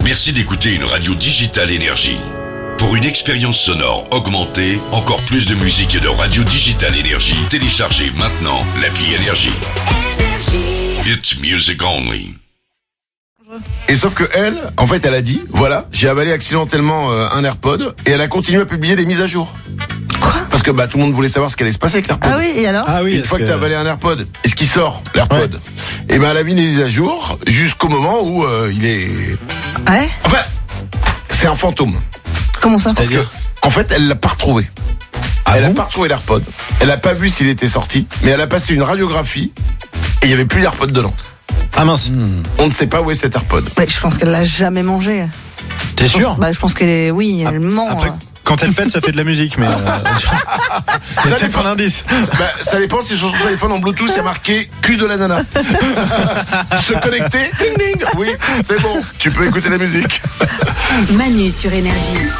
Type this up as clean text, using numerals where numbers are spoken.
Merci d'écouter une radio digitale Énergie. Pour une expérience sonore augmentée, encore plus de musique et de radio digitale Énergie, téléchargez maintenant l'appli Énergie. It's music only. Et sauf que elle, en fait, elle a dit, voilà, j'ai avalé accidentellement un AirPod et elle a continué à publier des mises à jour. Quoi ? Parce que tout le monde voulait savoir ce qu'allait se passer avec l'AirPod. Ah oui, et alors ? Ah oui. Une fois que t'as avalé un AirPod, est-ce qu'il sort l'AirPod ? Et elle a mis des mises à jour jusqu'au moment où il est. Ouais ? Enfin, c'est un fantôme. Comment ça ? Parce que, en fait, elle l'a pas retrouvé. Elle a pas retrouvé l'AirPod. Elle a pas vu s'il était sorti, mais elle a passé une radiographie et il y avait plus d'AirPod dedans. Ah mince. On ne sait pas où est cet AirPod. Ouais, je pense qu'elle l'a jamais mangé. T'es sûr ? Bah, je pense qu'elle est, oui, elle ment. Après, quand elle pète, ça fait de la musique, mais c'est peut-être un indice. Ça dépend si sur son téléphone en Bluetooth c'est marqué cul de la nana. Se connecter, ding ding. Oui, c'est bon. Tu peux écouter la musique. Manu sur Énergie.